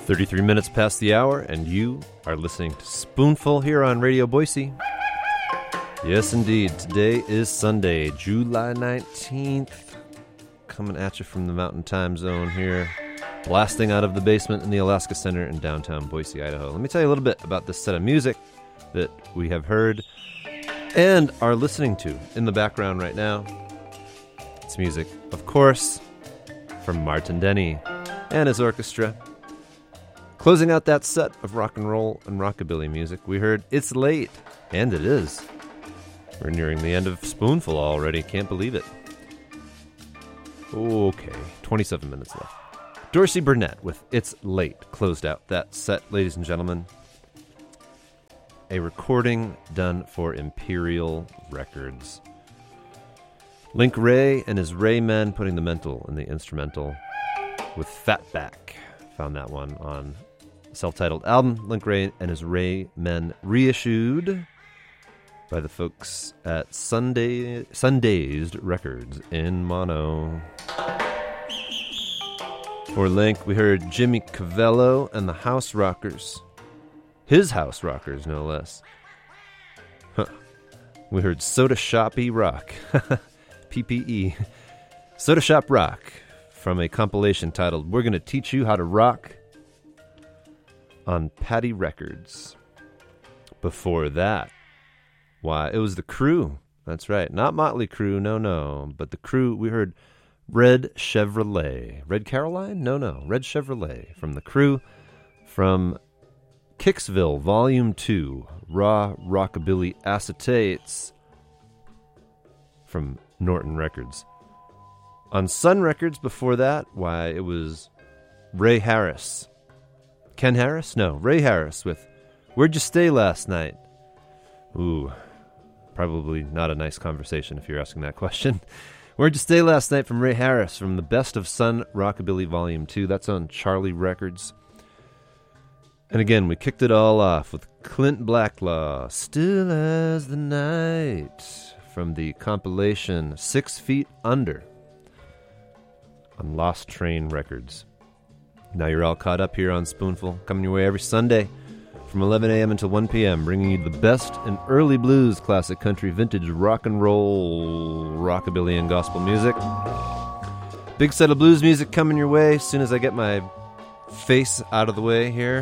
33 minutes past the hour, and you are listening to Spoonful here on Radio Boise. Yes, indeed. Today is Sunday, July 19th. Coming at you from the Mountain Time Zone here. Blasting out of the basement in the Alaska Center in downtown Boise, Idaho. Let me tell you a little bit about this set of music that we have heard and are listening to in the background right now. It's music, of course, from Martin Denny and his orchestra. Closing out that set of rock and roll and rockabilly music, we heard It's Late, and it is. We're nearing the end of Spoonful already, can't believe it. Okay, 27 minutes left. Dorsey Burnett with It's Late closed out that set, ladies and gentlemen. A recording done for Imperial Records. Link Wray and his Wray Men putting the mental in the instrumental with Fatback. Found that one on self-titled album, Link Wray and his Wray Men, reissued by the folks at Sundazed Records in mono. For Link, we heard Jimmy Cavello and the House Rockers. His House Rockers, no less. We heard Soda Shoppy Rock. PPE. Soda Shop Rock from a compilation titled We're Gonna Teach You How to Rock on Patty Records. Before that, why, it was the Crew. That's right. Not Motley Crue, no. But the Crew, we heard Red Chevrolet. Red Caroline? No. Red Chevrolet from the Crew. From Kicksville, Volume 2. Raw Rockabilly Acetates. From Norton Records. On Sun Records before that, why, it was Ray Harris. Ken Harris? No, Ray Harris with Where'd You Stay Last Night? Ooh, probably not a nice conversation if you're asking that question. Where'd You Stay Last Night from Ray Harris from the Best of Sun Rockabilly Volume 2. That's on Charlie Records. And again, we kicked it all off with Clint Blacklaw, Still as the Night, from the compilation 6 Feet Under on Lost Train Records. Now you're all caught up here on Spoonful, coming your way every Sunday from 11 a.m. until 1 p.m., bringing you the best in early blues, classic country, vintage rock and roll, rockabilly, and gospel music. Big set of blues music coming your way as soon as I get my face out of the way here.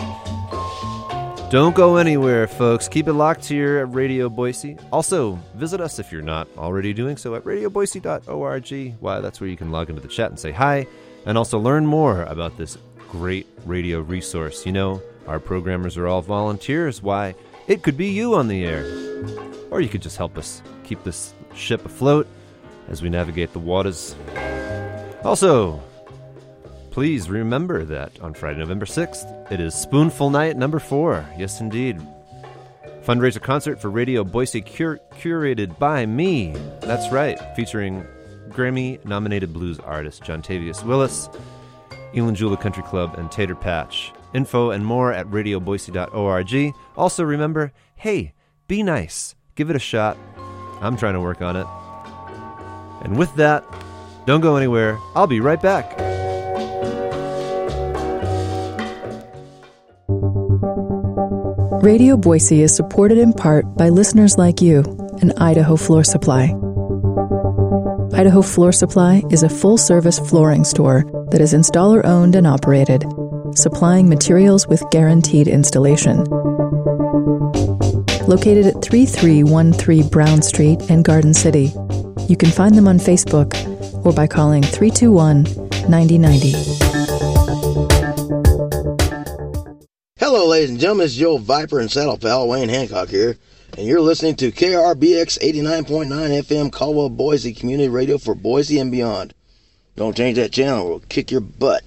Don't go anywhere, folks. Keep it locked here at Radio Boise. Also, visit us if you're not already doing so at radioboise.org. Why, that's where you can log into the chat and say hi, and also learn more about this great radio resource. You know, our programmers are all volunteers. Why, it could be you on the air. Or you could just help us keep this ship afloat as we navigate the waters. Also, please remember that on Friday, November 6th, it is Spoonful Night number 4. Yes, indeed. Fundraiser concert for Radio Boise curated by me. That's right, featuring Grammy-nominated blues artist John Tavius Willis, Elin Jula Country Club, and Tater Patch. Info and more at radioboise.org. Also remember, hey, be nice. Give it a shot. I'm trying to work on it. And with that, don't go anywhere. I'll be right back. Radio Boise is supported in part by listeners like you and Idaho Floor Supply. Idaho Floor Supply is a full-service flooring store that is installer-owned and operated, supplying materials with guaranteed installation. Located at 3313 Brown Street in Garden City, you can find them on Facebook or by calling 321-9090. Hello, ladies and gentlemen. It's Joe Viper and Saddle Pal Wayne Hancock here, and you're listening to KRBX 89.9 FM Caldwell Boise Community Radio for Boise and beyond. Don't change that channel, we'll kick your butt.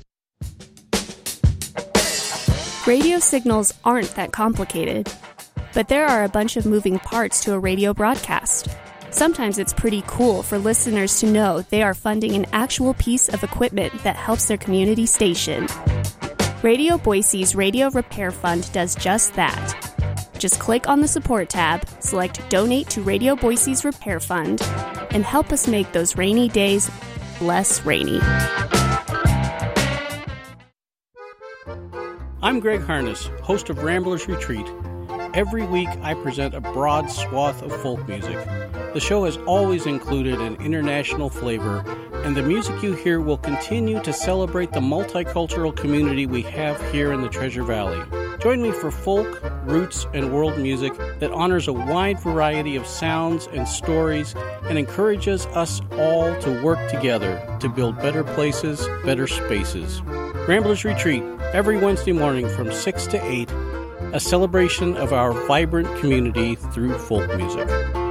Radio signals aren't that complicated, but there are a bunch of moving parts to a radio broadcast. Sometimes it's pretty cool for listeners to know they are funding an actual piece of equipment that helps their community station. Radio Boise's Radio Repair Fund does just that. Just click on the support tab, select Donate to Radio Boise's Repair Fund, and help us make those rainy days less rainy. I'm Greg Harness, host of Ramblers Retreat. Every week I present a broad swath of folk music. The show has always included an international flavor, and the music you hear will continue to celebrate the multicultural community we have here in the Treasure Valley. Join me for folk, roots, and world music that honors a wide variety of sounds and stories and encourages us all to work together to build better places, better spaces. Ramblers Retreat, every Wednesday morning from 6 to 8, a celebration of our vibrant community through folk music.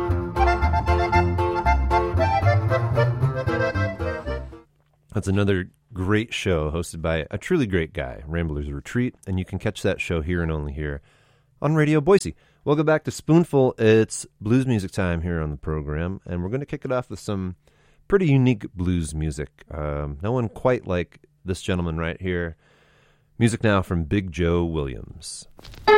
That's another great show hosted by a truly great guy, Ramblers Retreat, and you can catch that show here and only here on Radio Boise. Welcome back to Spoonful. It's blues music time here on the program, and we're going to kick it off with some pretty unique blues music. No one quite like this gentleman right here. Music now from Big Joe Williams.